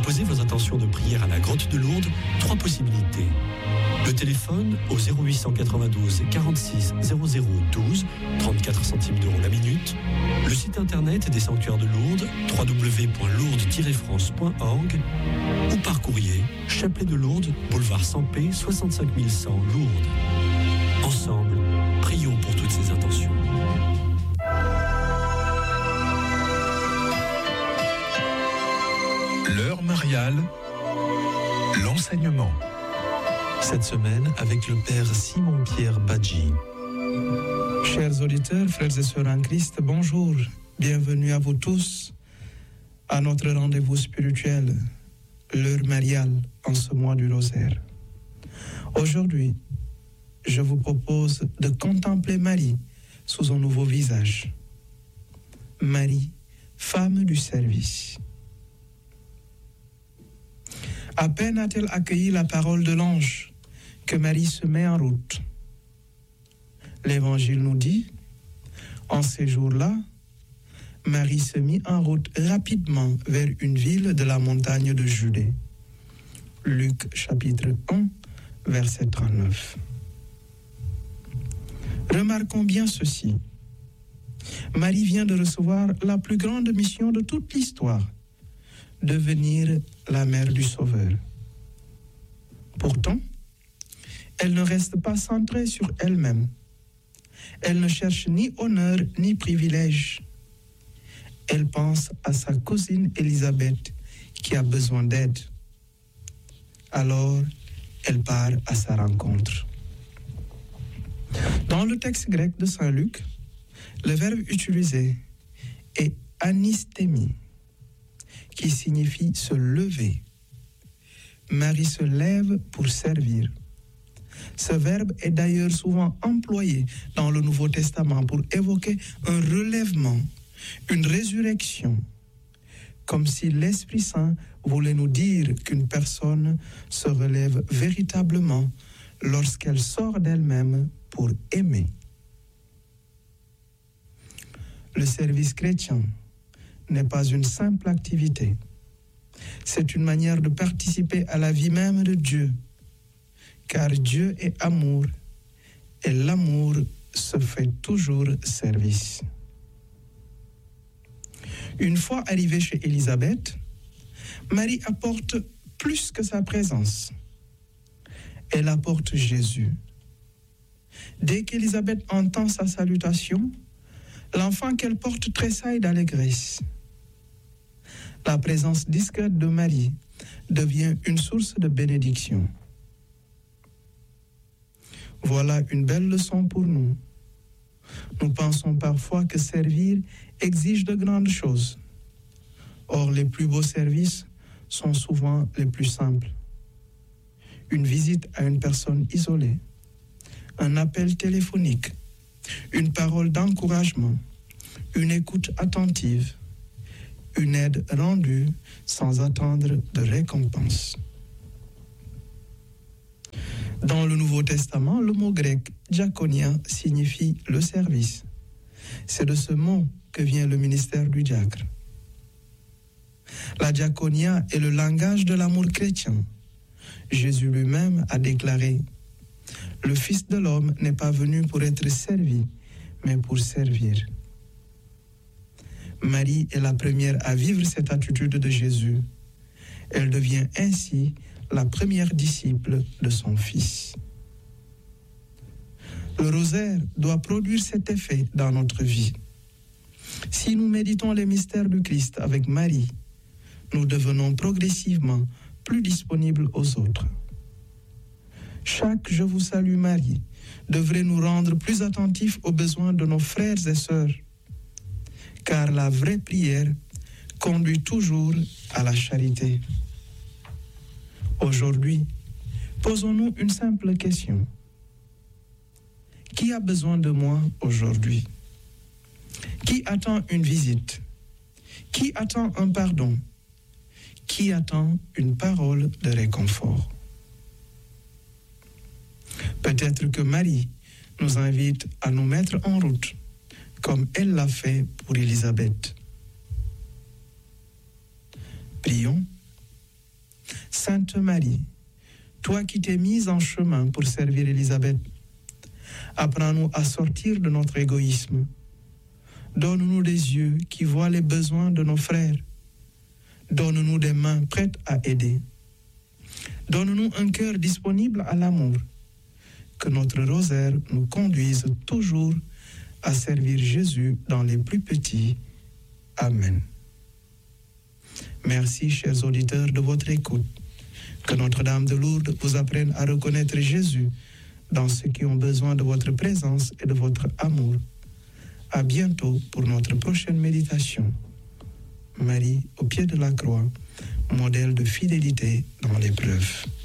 déposez vos intentions de prière à la Grotte de Lourdes, 3 possibilités. Le téléphone au 0892 46 0012, 34 centimes d'euros la minute. Le site internet des sanctuaires de Lourdes, www.lourdes-france.org, ou par courrier, Chapelet de Lourdes, boulevard Sampé, 65 100 Lourdes. Ensemble, prions pour toutes ces intentions. L'heure mariale, l'enseignement. Cette semaine, avec le Père Simon-Pierre Badji. Chers auditeurs, frères et sœurs en Christ, bonjour. Bienvenue à vous tous à notre rendez-vous spirituel, l'heure mariale en ce mois du rosaire. Aujourd'hui, je vous propose de contempler Marie sous un nouveau visage. Marie, femme du service. À peine a-t-elle accueilli la parole de l'ange que Marie se met en route. L'Évangile nous dit, en ces jours-là, Marie se mit en route rapidement vers une ville de la montagne de Judée. Luc chapitre 1, verset 39. Remarquons bien ceci. Marie vient de recevoir la plus grande mission de toute l'histoire, devenir la mère du Sauveur. Pourtant, elle ne reste pas centrée sur elle-même. Elle ne cherche ni honneur ni privilège. Elle pense à sa cousine Élisabeth qui a besoin d'aide. Alors, elle part à sa rencontre. Dans le texte grec de Saint Luc, le verbe utilisé est anistémie, qui signifie se lever. Marie se lève pour servir. Ce verbe est d'ailleurs souvent employé dans le Nouveau Testament pour évoquer un relèvement, une résurrection, comme si l'Esprit Saint voulait nous dire qu'une personne se relève véritablement lorsqu'elle sort d'elle-même pour aimer. Le service chrétien n'est pas une simple activité. C'est une manière de participer à la vie même de Dieu, car Dieu est amour, et l'amour se fait toujours service. Une fois arrivée chez Élisabeth, Marie apporte plus que sa présence. Elle apporte Jésus. Dès qu'Élisabeth entend sa salutation, l'enfant qu'elle porte tressaille d'allégresse. La présence discrète de Marie devient une source de bénédiction. Voilà une belle leçon pour nous. Nous pensons parfois que servir exige de grandes choses. Or, les plus beaux services sont souvent les plus simples. Une visite à une personne isolée, un appel téléphonique, une parole d'encouragement, une écoute attentive, une aide rendue sans attendre de récompense. Dans le Nouveau Testament, le mot grec diaconia signifie le service. C'est de ce mot que vient le ministère du diacre. La diaconia est le langage de l'amour chrétien. Jésus lui-même a déclaré « Le Fils de l'homme n'est pas venu pour être servi, mais pour servir ». Marie est la première à vivre cette attitude de Jésus. Elle devient ainsi la première disciple de son Fils. Le rosaire doit produire cet effet dans notre vie. Si nous méditons les mystères du Christ avec Marie, nous devenons progressivement plus disponibles aux autres. Chaque « Je vous salue Marie » devrait nous rendre plus attentifs aux besoins de nos frères et sœurs, car la vraie prière conduit toujours à la charité. Aujourd'hui, posons-nous une simple question. Qui a besoin de moi aujourd'hui? Qui attend une visite? Qui attend un pardon? Qui attend une parole de réconfort? Peut-être que Marie nous invite à nous mettre en route, comme elle l'a fait pour Élisabeth. Prions. Sainte Marie, toi qui t'es mise en chemin pour servir Élisabeth, apprends-nous à sortir de notre égoïsme. Donne-nous des yeux qui voient les besoins de nos frères. Donne-nous des mains prêtes à aider. Donne-nous un cœur disponible à l'amour. Que notre rosaire nous conduise toujours à servir Jésus dans les plus petits. Amen. Merci, chers auditeurs, de votre écoute. Que Notre-Dame de Lourdes vous apprenne à reconnaître Jésus dans ceux qui ont besoin de votre présence et de votre amour. À bientôt pour notre prochaine méditation. Marie, au pied de la croix, modèle de fidélité dans l'épreuve.